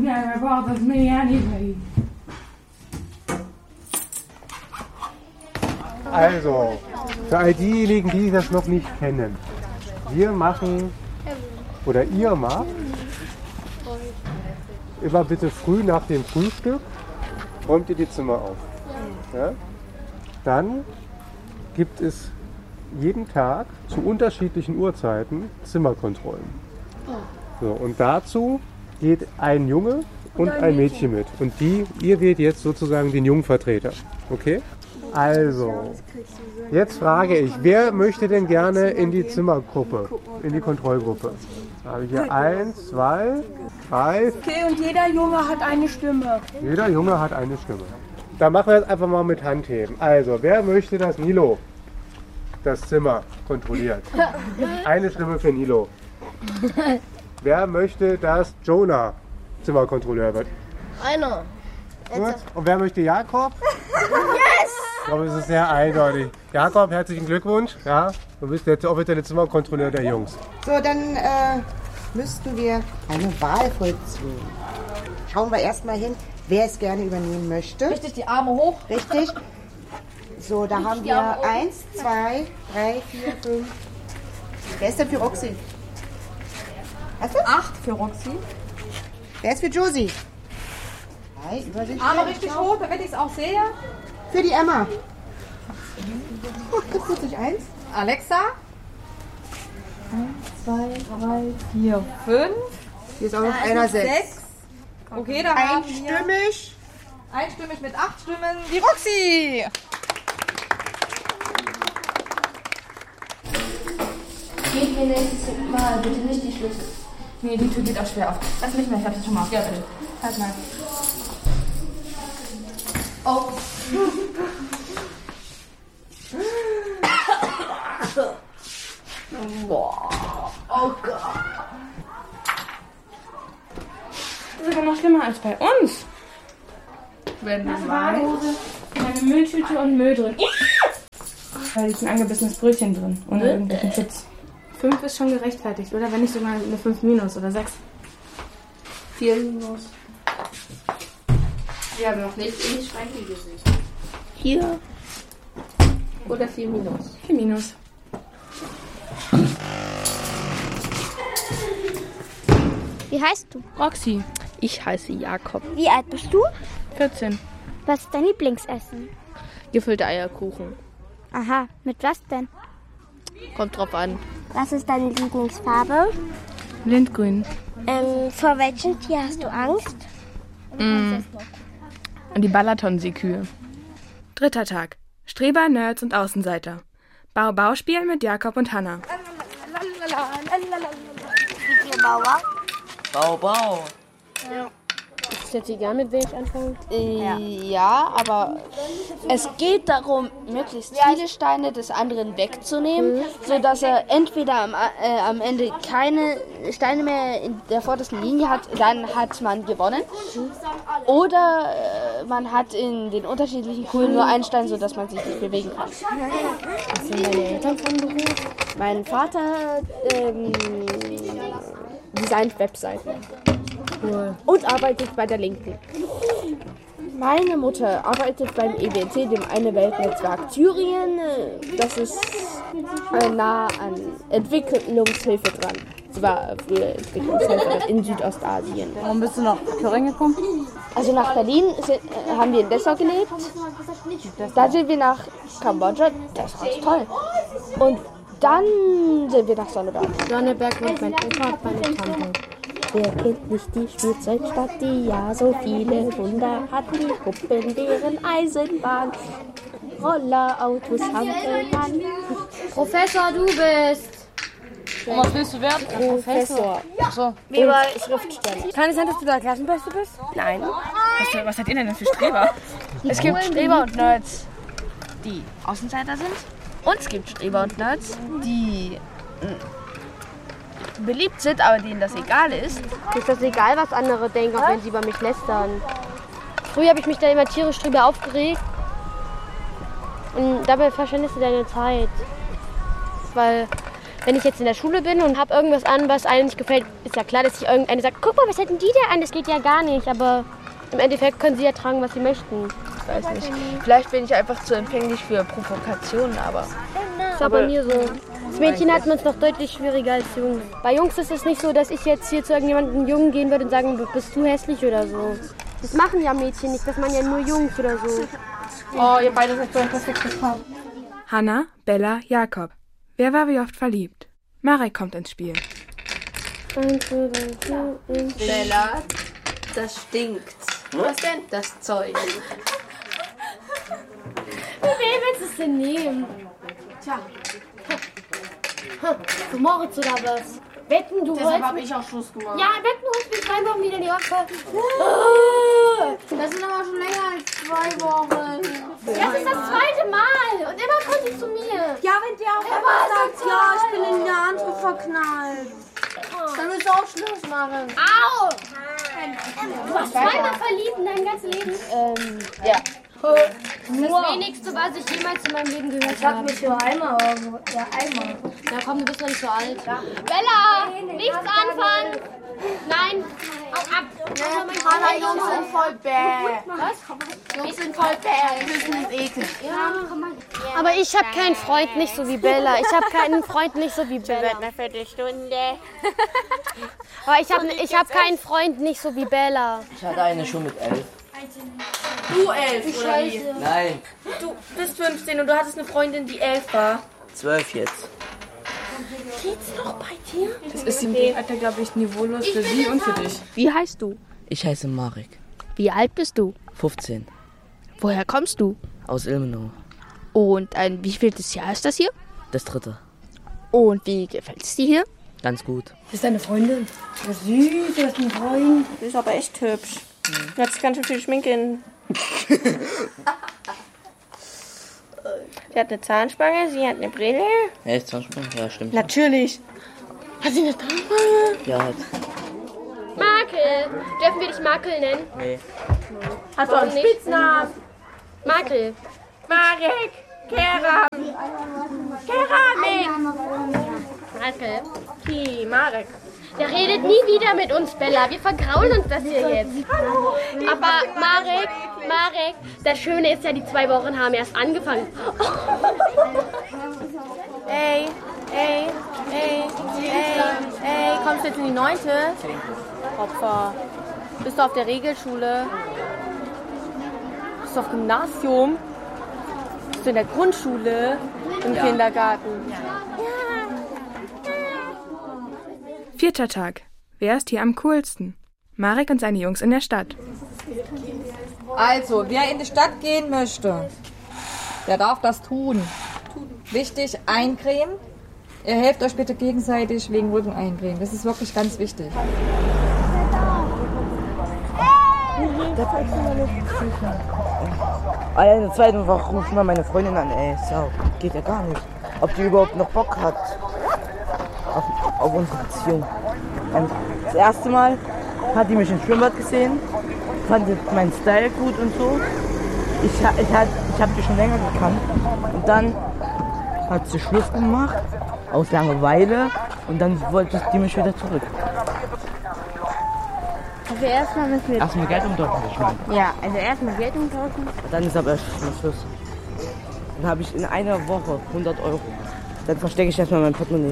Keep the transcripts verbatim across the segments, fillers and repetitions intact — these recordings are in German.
never bothers me anyway. Also, für all diejenigen, die das noch nicht kennen, wir machen, oder ihr macht, immer bitte früh nach dem Frühstück, räumt ihr die Zimmer auf. Ja? Dann gibt es jeden Tag zu unterschiedlichen Uhrzeiten Zimmerkontrollen. So, und dazu geht ein Junge und ein Mädchen mit. Und die, ihr wählt jetzt sozusagen den Jungvertreter. Okay? Also, jetzt frage ich, wer möchte denn gerne in die Zimmergruppe, in die Kontrollgruppe? Da habe ich hier eins, zwei, drei. Okay, und jeder Junge hat eine Stimme. Jeder Junge hat eine Stimme. Da machen wir jetzt einfach mal mit Handheben. Also, wer möchte, dass Nilo das Zimmer kontrolliert? Eine Stimme für Nilo. Wer möchte, dass Jonah Zimmerkontrolleur wird? Einer. Gut. Und wer möchte Jakob? Yes! Ich glaube, es ist sehr eindeutig. Jakob, herzlichen Glückwunsch. Ja, du bist jetzt offizielle Zimmerkontrolleur der Jungs. So, dann äh, müssten wir eine Wahl vollziehen. Schauen wir erstmal hin, wer es gerne übernehmen möchte. Richtig, die Arme hoch. Richtig. So, da haben wir eins, zwei, drei, vier, fünf. Wer ist denn für Roxy? Hast du? Acht für Roxy. Wer ist für Josie? Drei, Übersicht. Arme richtig hoch, damit ich es auch sehe. Für die Emma. Oh, vierzig eins. Alexa. Eins, zwei, drei, vier, fünf. Hier ist auch noch einer sechs. Sechs. Okay, da haben wir Einstimmig. einstimmig mit acht Stimmen die Roxy. Gebt mir nächstes Mal bitte nicht die Schlüssel. Nee, die Tür geht auch schwer auf. Lass mich mal, ich hab das schon mal. Ja, bitte. Halt mal. Oh. Boah. Oh Gott. Das ist sogar noch schlimmer als bei uns. Wenn du Eine Badehose, eine Mülltüte und Müll drin. Da liegt ein angebissenes Brötchen drin. Ohne irgendwelchen Schutz. Fünf ist schon gerechtfertigt, oder? Wenn nicht sogar eine fünf minus oder sechs. Vier minus. Wir haben noch nicht in die Schränke gesehen. Vier. Oder vier minus. Vier minus. Wie heißt du? Roxy. Ich heiße Jakob. Wie alt bist du? vierzehn. Was ist dein Lieblingsessen? Gefüllte Eierkuchen. Aha, mit was denn? Kommt drauf an. Was ist deine Lieblingsfarbe? Lindgrün. Ähm, vor welchem Tier hast du Angst? Mm. Und die Balaton-Seekühe. Dritter Tag. Streber, Nerds und Außenseiter. Bau-Bau-Spiel mit Jakob und Hannah. Bauer? Bau, bau. Ist jetzt egal, mit wem ich anfange? Äh, ja. ja, aber es geht darum, möglichst viele Steine des anderen wegzunehmen, mhm. sodass er entweder am, äh, am Ende keine Steine mehr in der vordersten Linie hat, dann hat man gewonnen. Mhm. Oder äh, man hat in den unterschiedlichen Kugeln nur einen Stein, sodass man sich nicht bewegen kann. Was sind meine Eltern von Beruf? Mein Vater ähm, designt Webseiten. Cool. Und arbeitet bei der Linken. Meine Mutter arbeitet beim E W T, dem Eine-Welt-Netzwerk Thüringen. Das ist äh, nah an Entwicklungshilfe dran. Sie war früher Entwicklungshelferin in Südostasien. Warum bist du nach Thüringen gekommen? Also nach Berlin sind, äh, haben wir in Dessau gelebt. Da sind wir nach Kambodscha. Das war toll. Und dann sind wir nach Sonneberg. Sonneberg mit meinem Opa und meiner Tante. Wer kennt nicht die Spielzeugstadt, die ja so viele Wunder hat? Die Puppen, deren Eisenbahn, Roller, Autos, Hampelmann. Professor, du bist. Und was willst du werden? Professor. Achso. Wie bei Schriftsteller. Kann es sein, dass du da Klassenbeste bist? Nein. Was, was seid ihr denn für Streber? Es gibt Streber und Nerds, die Außenseiter sind. Und es gibt Streber und Nerds, die mh, beliebt sind, aber denen das egal ist. Ist das egal, was andere denken, auch wenn sie über mich lästern? Früher habe ich mich da immer tierisch drüber aufgeregt. Und dabei verschwendest du deine Zeit. Weil wenn ich jetzt in der Schule bin und habe irgendwas an, was einem nicht gefällt, ist ja klar, dass sich irgendeine sagt, guck mal, was hätten die denn an? Das geht ja gar nicht. Aber im Endeffekt können sie ja tragen, was sie möchten. Ich weiß nicht. Vielleicht bin ich einfach zu empfänglich für Provokationen, aber... Das ist aber bei mir so. Als Mädchen hat man es noch deutlich schwieriger als Jungs. Bei Jungs ist es nicht so, dass ich jetzt hier zu irgendjemandem Jungen gehen würde und sagen, bist du hässlich oder so. Das machen ja Mädchen nicht, das machen ja nur Jungs oder so. Oh, ihr beide seid so ein perfektes Paar. Hanna, Bella, Jakob. Wer war wie oft verliebt? Marek kommt ins Spiel. Bella, das stinkt. Was denn? Das Zeug. Wen willst du es denn nehmen? Tja. Für Moritz oder was? Wetten, du Deshalb holst... habe ich auch Schluss gemacht. Ja, wetten, du holst mir zwei Wochen wieder die Waffe. Das sind aber schon länger als zwei Wochen. Das ist das zweite Mal. Und immer kommt sie zu mir. Ja, wenn der auch immer sagt, ja, ich bin in eine andere verknallt. Dann müsst ihr auch Schluss machen. Au! Du warst zweimal verliebt in deinem ganzen Leben? Ähm, ja. Das wenigste, was ich jemals in meinem Leben gehört habe. Ich nur einmal, ja, einmal. Na komm, du bist noch nicht so alt. Bella, nichts anfangen. Nein, hau ab. Hanna, Jungs sind voll bäh. Was? Jungs sind voll bäh. Küssen ist eklig. Aber ich habe keinen Freund nicht so wie Bella. Ich habe keinen Freund nicht so wie Bella. Eine Viertelstunde. Aber ich habe ich hab keinen Freund nicht so wie Bella. Ich hatte eine schon mit elf. Du elf, oder wie? Nein, Du bist fünfzehn und du hattest eine Freundin, die elf war. zwölf jetzt. Geht's noch bei dir? Das ist im Alter, glaube ich, niveaulos für sie und für dich. Wie heißt du? Ich heiße Marek. Wie alt bist du? fünfzehn. Woher kommst du? Aus Ilmenau. Und ein wievieltes Jahr ist das hier? Das dritte. Und wie gefällt es dir hier? Ganz gut. Das ist deine Freundin. Ja, süß, du hast einen Freund. Die ist aber echt hübsch. Du hast ganz schön viel Schminke in. Sie hat eine Zahnspange, sie hat eine Brille. Ja, ist Zahnsprung? Ja, stimmt. Natürlich. Hat sie eine Zahnspange? Ja, hat. Makel. Dürfen wir dich Makel nennen? Nee. Hast du einen Spitznamen? Makel. Marek, Keram. Keramik. Makel. Ki, Marek. Der redet nie wieder mit uns, Bella. Wir vergraulen uns das hier jetzt. Aber Marek, Marek, das Schöne ist ja, die zwei Wochen haben erst angefangen. Ey, ey, ey, ey, ey, kommst du jetzt in die neunte? Opfer. Bist du auf der Regelschule? Bist du auf Gymnasium? Bist du in der Grundschule? Im Ja. Kindergarten? Vierter Tag. Wer ist hier am coolsten? Marek und seine Jungs in der Stadt. Also, wer in die Stadt gehen möchte, der darf das tun. Wichtig, eincremen. Ihr helft euch bitte gegenseitig wegen Rücken eincremen. Das ist wirklich ganz wichtig. Alter, in der zweiten Woche ruft mal meine Freundin an, ey. So, geht ja gar nicht. Ob die überhaupt noch Bock hat auf, auf unsere Beziehung. Und das erste Mal hat die mich im Schwimmbad gesehen, fand meinen Style gut und so. Ich, ha- ich, hat, ich habe die schon länger gekannt. Und dann hat sie Schluss gemacht, aus Langeweile. Und dann wollte die mich wieder zurück. Also erstmal müssen wir... Erstmal Geld umtauschen, ich meine. Ja, also erstmal Geld umtauschen. Dann ist aber erst Schluss. Dann habe ich in einer Woche hundert Euro. Dann verstecke ich erstmal mein Portemonnaie.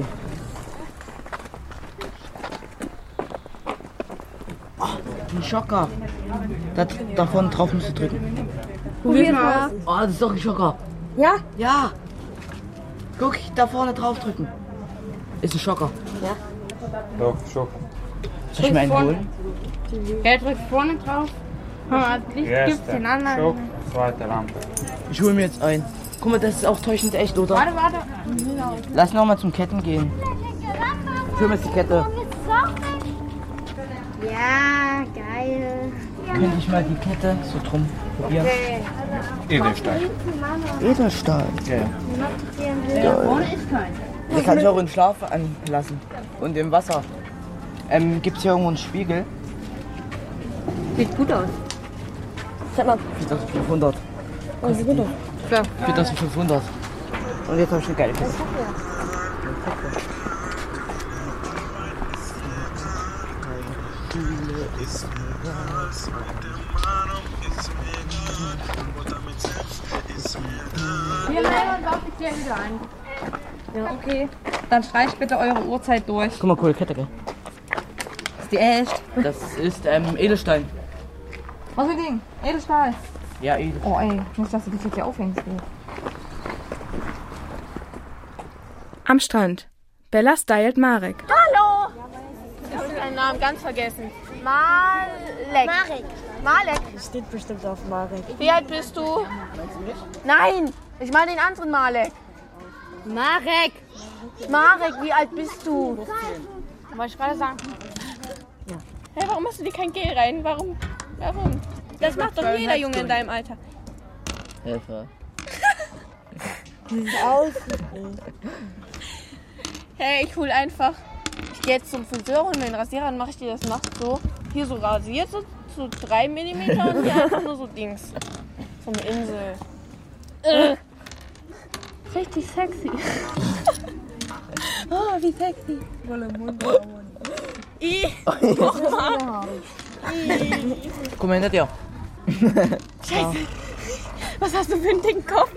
Oh, ein Schocker. Da, davon drauf musst du drücken. Probier mal. Oh, das ist doch ein Schocker. Ja? Ja. Guck, da vorne drauf drücken. Ist ein Schocker. Doch, Schock. Soll ich mir einen holen? Er drückt vorne drauf. Gibt's den anderen? Schock, zweite Lampe. Ich hole mir jetzt einen. Guck mal, das ist auch täuschend echt, oder? Warte, warte. Lass noch mal zum Ketten gehen. Ich hol mir jetzt die Kette. Ja, geil. Könnte ich mal die Kette so drum probieren? Edelstein. Edelstahl. Ja, ja. Geil. Die kann ich auch in Schlaf anlassen. Und im Wasser. Ähm, gibt's hier irgendwo einen Spiegel? Sieht gut aus. Sag mal. viertausendfünfhundert. Oh, sieht gut aus. viertausendfünfhundert. Und jetzt habe ich eine geile Kiste. Schule ist mir das, mit der Meinung ist mir egal, und damit selbst ist mir das. Wir nehmen uns offiziell wieder ein. Ja, okay. Dann streicht bitte eure Uhrzeit durch. Guck mal, coole Kette, gell? Ist die echt? Das ist ähm, Edelstein. Was für ein Ding? Edelstahl. Ja, Edel. Oh ey, nicht, dass du dich jetzt hier aufhängst. Du. Am Strand. Bella stylt Marek. Hallo! Ich habe deinen Namen ganz vergessen. Malek. Marek. Malek. Steht bestimmt auf Marek. Wie alt bist du? Nein, ich meine den anderen Malek. Marek! Marek, wie alt bist du? Wollte ich gerade sagen. Ja. Hey, warum hast du dir kein Gel rein? Warum? Warum? Das macht doch jeder Junge in deinem Alter. Helfer. Sieht aus. Hey, ich hol einfach. Ich gehe jetzt zum Friseur und den Rasierer, dann mache ich dir das nachts so. Hier so rasiert, so, so drei Millimeter und hier einfach nur so Dings. So eine Insel. Äh. Richtig sexy. Oh, wie sexy. I. Komm hinter dir. Scheiße. Was hast du für einen dicken Kopf?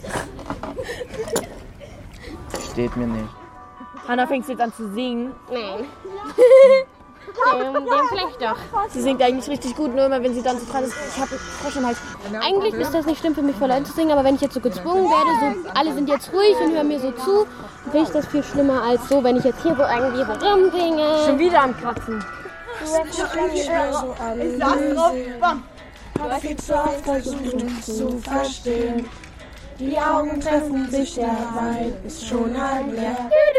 Steht mir nicht. Hanna, fängst du jetzt an zu singen? Nein. dem, dem vielleicht doch. Sie singt eigentlich richtig gut, nur immer wenn sie dann so dran ist. Ich habe Frosch im Hals. Eigentlich ist das nicht schlimm für mich, vor Leuten zu singen, aber wenn ich jetzt so gezwungen werde, so alle sind jetzt ruhig und hören mir so zu, dann finde ich das viel schlimmer als so, wenn ich jetzt hier wo irgendwie rumsinge. Schon wieder am Kratzen. Ich saß drauf, bam. Hab viel Zeit versucht zu verstehen. Die Augen treffen sich, der Wein ist schon halb leer.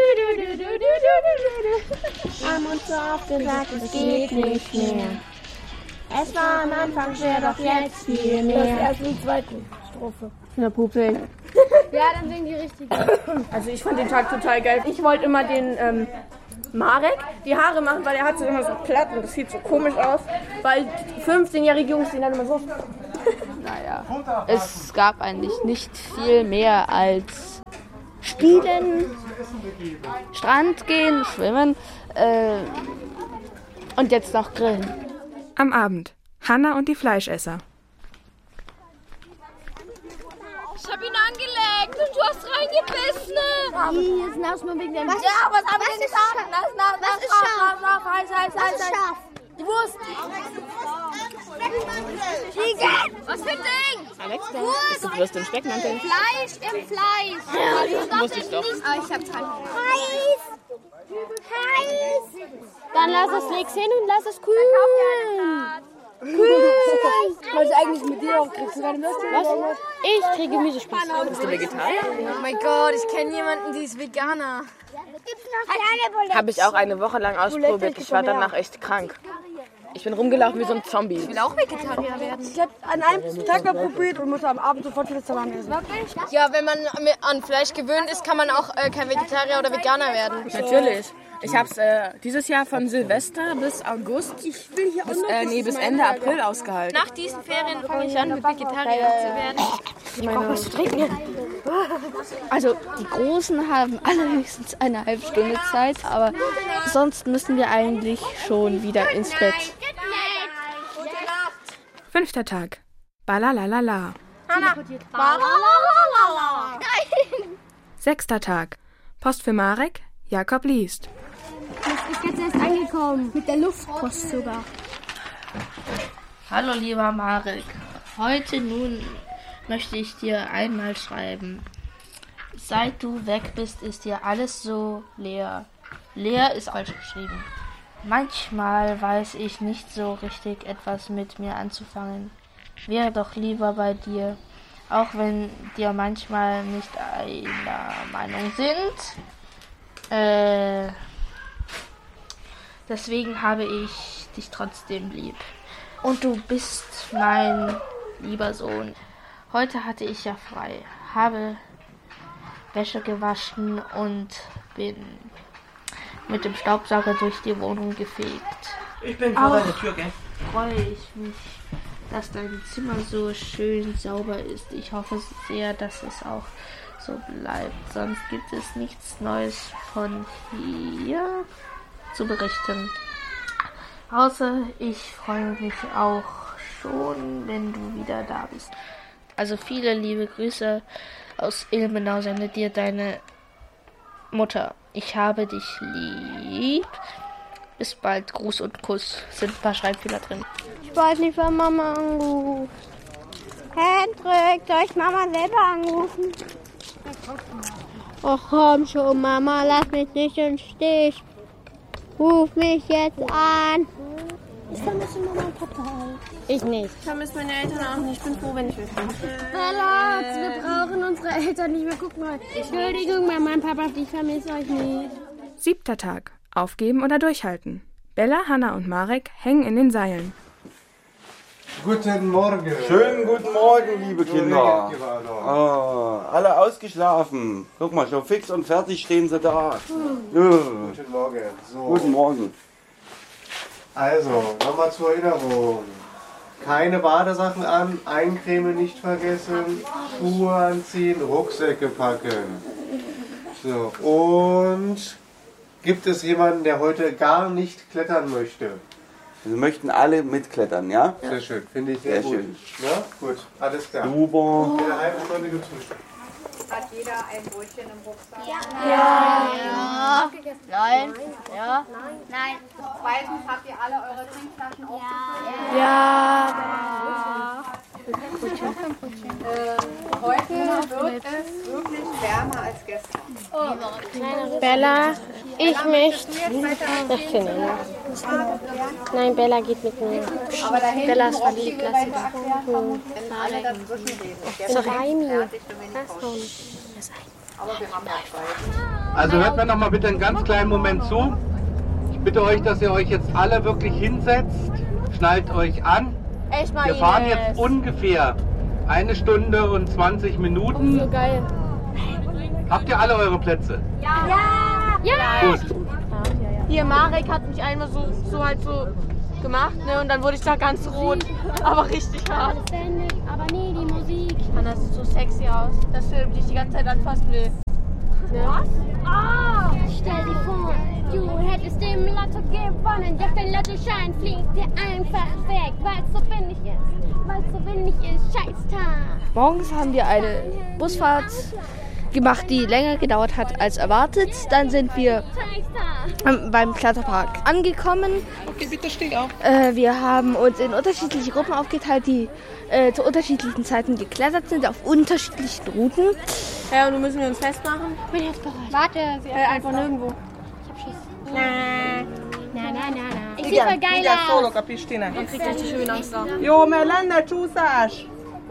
Haben uns so oft gesagt, es geht nicht mehr. Es war am Anfang schwer, doch jetzt viel mehr. Erst in der zweiten Strophe. Ja, Pupil. Ja, dann singen die richtig. Also ich fand den Tag total geil. Ich wollte immer den ähm, Marek die Haare machen, weil er hat so immer so platt und das sieht so komisch aus. Weil fünfzehnjährige Jungs sehen dann immer so. Naja, es gab eigentlich nicht viel mehr als Spielen, Strand gehen, schwimmen äh, und jetzt noch grillen. Am Abend. Hanna und die Fleischesser. Ich hab ihn angelegt und du hast reingebissen. Hier ist nur wegen dem. Ja, was haben wir denn gesagt? Was ist scharf? Scharf, heiß, heiß, Was ist scharf? Die Wurst. Was für ein Ding? Alex, Wurst. du wirst im Speckmantel. Fleisch im Fleisch. Ja, wusste ich doch. Ah, ich hab's halt. Heiß. Heiß. Dann lass es Lex hin und lass es kühlen. Kühlen. Was ist eigentlich mit dir auch? Kriegst du keine Würste? Was? Ich kriege Gemüsespieß. Bist du Vegetarier? Oh mein Gott, ich kenne jemanden, die ist Veganer. Gibt's noch kleine Buletten? Habe ich auch eine Woche lang ausprobiert. Ich war danach echt krank. Ich bin rumgelaufen wie so ein Zombie. Ich will auch Vegetarier werden. Ich habe an einem Tag mal probiert und musste am Abend sofort wieder Salami essen. Ja, wenn man an Fleisch gewöhnt ist, kann man auch äh, kein Vegetarier oder Veganer werden. Natürlich. Ich habe es äh, dieses Jahr von Silvester bis August, ich will hier bis, äh, nee, bis Ende April ausgehalten. Nach diesen Ferien fange ich an, mit Vegetarier zu werden. Ich brauche was zu trinken. Also die Großen haben alle höchstens eine halbe Stunde Zeit, aber sonst müssen wir eigentlich schon wieder ins Bett. Fünfter Tag. Balalalala. Hanna. Sechster Tag. Post für Marek. Jakob liest. Das ist jetzt erst angekommen. Mit der Luftpost sogar. Hallo lieber Marek, heute nun möchte ich dir einmal schreiben. Seit du weg bist, ist dir alles so leer. Leer ist falsch geschrieben. Manchmal weiß ich nicht so richtig etwas mit mir anzufangen. Wäre doch lieber bei dir, auch wenn dir manchmal nicht einer Meinung sind. Äh, deswegen habe ich dich trotzdem lieb. Und du bist mein lieber Sohn. Heute hatte ich ja frei, habe Wäsche gewaschen und bin mit dem Staubsauger durch die Wohnung gefegt. Ich bin vor deiner Tür, gell? Freue ich mich, dass dein Zimmer so schön sauber ist. Ich hoffe sehr, dass es auch so bleibt. Sonst gibt es nichts Neues von hier zu berichten. Außer ich freue mich auch schon, wenn du wieder da bist. Also viele liebe Grüße aus Ilmenau sendet dir deine Mutter. Ich habe dich lieb. Bis bald. Gruß und Kuss. Sind ein paar Schreibfehler drin. Ich weiß nicht, wann Mama anruft. Hendrik, soll ich Mama selber anrufen? Ach komm schon, Mama, lass mich nicht im Stich. Ruf mich jetzt an. Ich vermisse Mama und Papa auch. Ich nicht. Ich vermisse meine Eltern auch nicht. Ich bin froh, wenn ich weg bin. Bella, wir brauchen unsere Eltern nicht mehr. Guck mal. Entschuldigung, Mama und Papa, ich vermisse euch nicht. Siebter Tag. Aufgeben oder durchhalten. Bella, Hanna und Marek hängen in den Seilen. Guten Morgen. Schönen guten Morgen, liebe Kinder. Oh, alle ausgeschlafen. Guck mal, schon fix und fertig stehen sie da. Hm. Ja. Guten Morgen. So. Guten Morgen. Also, nochmal zur Erinnerung. Keine Badesachen an, eincremen nicht vergessen, Schuhe anziehen, Rucksäcke packen. So, und gibt es jemanden, der heute gar nicht klettern möchte? Wir möchten alle mitklettern, ja? Sehr schön, finde ich sehr, sehr gut. Schön. Ja, gut, alles klar. Super. In einer halben Stunde gibt's Frühstück. Hat jeder ein Brötchen im Rucksack? Ja. Ja. Ja. Nein. Ja. Nein. Zweitens, habt ihr alle eure Trinkflaschen aufgefüllt? Ja. Ja. Ähm, heute wird es wirklich wärmer als gestern. Oh. Bella, ich möchte. Ich finde nicht. Nein, Bella geht mit mir. Aber da hinten Bella ist braucht verliebt. ihr Lass sie beide doch. erklären, warum wenn alle dazwischen reden. Der Sorry. ist fertig, wenn wir nicht raus. Aber wir haben ja Zeit. Also hört mir noch mal bitte einen ganz kleinen Moment zu. Ich bitte euch, dass ihr euch jetzt alle wirklich hinsetzt. Schnallt euch an. Echt mal, Wir fahren Ines. jetzt ungefähr eine Stunde und zwanzig Minuten. So geil. Habt ihr alle eure Plätze? Ja. Ja. Ja. Gut. Hier, Marek hat mich einmal so, so halt so gemacht, ne? Und dann wurde ich da ganz rot. Aber richtig hart. Aber nee, die Musik. Hanna sieht so sexy aus, dass du dich die ganze Zeit anfassen will. Was? Ah! Stell dir vor, du hättest im Lotto gewonnen. Doch dein Lottoschein fliegt dir einfach weg, weil es so windig ist. Weil es so windig ist. Scheiß Tag. Morgens haben wir eine Busfahrt gemacht, die länger gedauert hat als erwartet. Dann sind wir ähm, beim Kletterpark angekommen. Okay, bitte steh auf. Äh, wir haben uns in unterschiedliche Gruppen aufgeteilt, die äh, zu unterschiedlichen Zeiten geklettert sind, auf unterschiedlichen Routen. Ja, und nun müssen wir uns festmachen. Ich bin jetzt bereit. Warte, sie äh, einfach nirgendwo. Ich hab Schiss. Na, na, na, na, na. Ich sehe voll geil aus. Solo, capisci? Man kriegt richtig schön Angst da. Jo, Melanda, Chusash.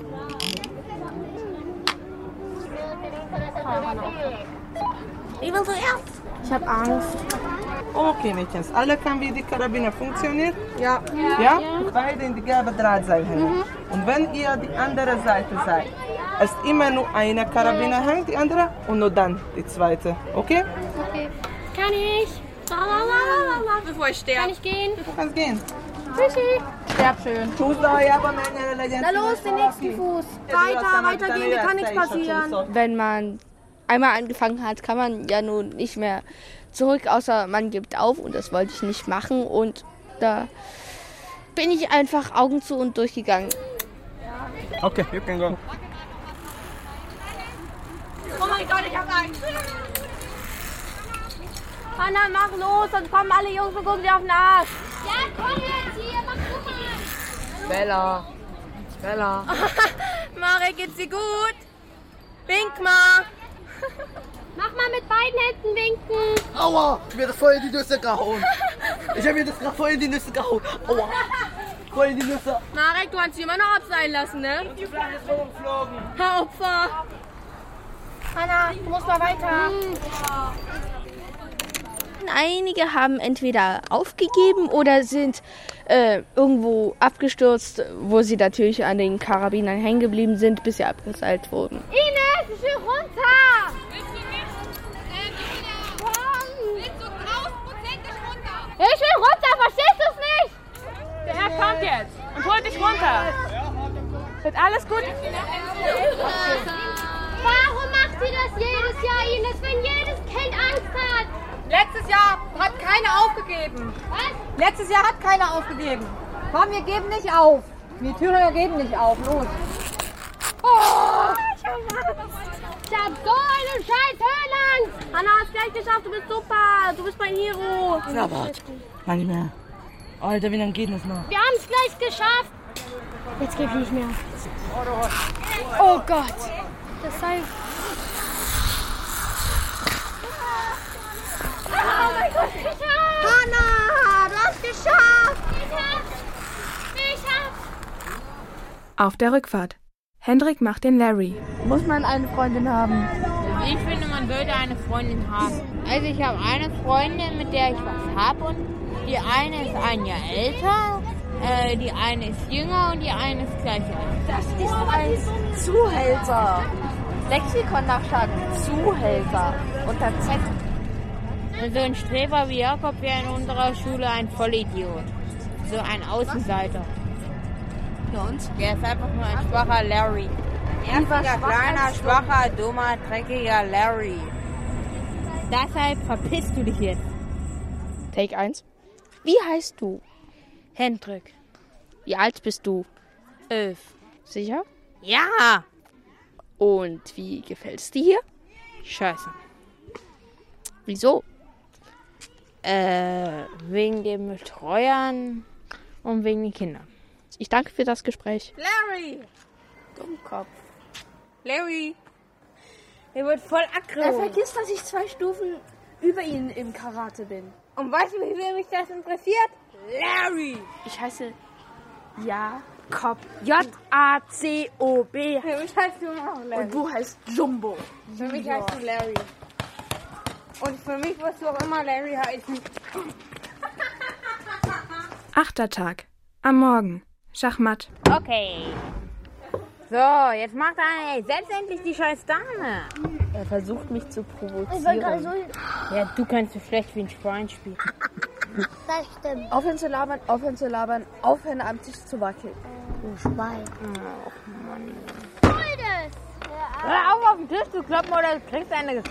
Ich will zuerst. Ich hab Angst. Okay, Mädchen. Alle kann wie die Karabiner funktioniert? Ja. Ja? Beide in die gelbe Drahtseil hängen. Mhm. Und wenn ihr die andere Seite seid, ist immer nur eine Karabiner hängt, die andere, und nur dann die zweite. Okay? Okay. Kann ich? Bevor ich sterbe. Kann ich gehen? Du kannst gehen. Tschüssi. Sterb schön. Na los, den nächsten Fuß. Weiter, weiter gehen, da kann nichts passieren. Wenn man einmal angefangen hat, kann man ja nun nicht mehr zurück, außer man gibt auf, und das wollte ich nicht machen, und da bin ich einfach Augen zu und durchgegangen. Okay, you can go. Oh mein Gott, ich hab Angst. Hanna, mach los, sonst kommen alle Jungs und gucken dir auf den Arsch. Ja, komm jetzt hier, mach du mal. Bella. Bella. Marek, geht's dir gut? Wink mal. Mach mal mit beiden Händen winken. Aua, mir das voll in die Nüsse gehauen. Ich hab mir das gerade voll in die Nüsse gehauen. Aua, voll in die Nüsse. Marek, du kannst dich immer noch abseilen lassen, ne? Die Flamme ist rumgeflogen. Opfer. Hanna, du musst mal weiter. Einige haben entweder aufgegeben oder sind äh, irgendwo abgestürzt, wo sie natürlich an den Karabinern hängen geblieben sind, bis sie abgeseilt wurden. Ines, ich will runter. Ich will runter, verstehst du es nicht? Der Herr kommt jetzt und holt dich runter. Wird alles gut? Warum macht sie das jedes Jahr, Ines, wenn jedes Kind Angst hat? Letztes Jahr hat keiner aufgegeben. Was? Letztes Jahr hat keiner aufgegeben. Komm, wir geben nicht auf. Die Thüringer geben nicht auf. Los. Oh, ich hab so eine scheiß Höhenangst. Hanna, hast gleich geschafft. Du bist super. Du bist mein Hero. Ja, warte. Mach nicht mehr. Alter, wie lange geht das noch? Wir haben es gleich geschafft. Jetzt geht nicht mehr. Oh Gott. Das heißt... Oh mein Gott, geschafft! Hanna, du hast geschafft! Ich hab's! Ich hab's! Auf der Rückfahrt. Hendrik macht den Larry. Muss man eine Freundin haben? Ich finde, man sollte eine Freundin haben. Also ich habe eine Freundin, mit der ich was habe und die eine ist ein Jahr älter, äh, die eine ist jünger und die eine ist gleich alt. Das ist ein Zuhälter. Lexikon nachschlagen. Zuhälter. Unter Z. Und so ein Streber wie Jakob wäre in unserer Schule ein Vollidiot. So ein Außenseiter. Für uns? Der ist einfach nur ein schwacher Larry. Nerviger, kleiner, schwacher, dummer, dreckiger Larry. Deshalb verpisst du dich jetzt. Take eins. Wie heißt du? Hendrik. Wie alt bist du? Elf. Sicher? Ja. Und wie gefällt's dir hier? Scheiße. Wieso? Äh, wegen den Betreuern und wegen den Kindern. Ich danke für das Gespräch. Larry! Dummkopf. Larry! Der wird voll aggro. Er vergisst, dass ich zwei Stufen über ihn im Karate bin. Und weißt du, wie sehr mich das interessiert? Larry! Ich heiße Jakob. J A C O B. Für mich heißt du auch Larry. Und du heißt Jumbo. Für mich heißt du Larry. Und für mich wirst du auch immer Larry heißen. Achter Tag. Am Morgen. Schachmatt. Okay. So, jetzt macht er ey, setz endlich die scheiß Dame. Er versucht mich zu provozieren. Ich war gerade so... Ja, du kannst so schlecht wie ein Schwein spielen. Das stimmt. Aufhören zu labern, aufhören zu labern, aufhören am Tisch zu wackeln. Du Schwein. Oh, Mann. Goldes! Hör auf, auf den Tisch zu kloppen oder du kriegst eine